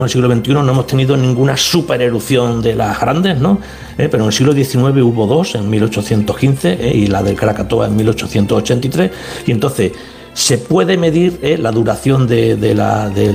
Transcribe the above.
En el siglo XXI no hemos tenido ninguna supererupción de las grandes, ¿no? Pero en el siglo XIX hubo dos, en 1815, y la del Krakatoa en 1883, y entonces se puede medir la duración del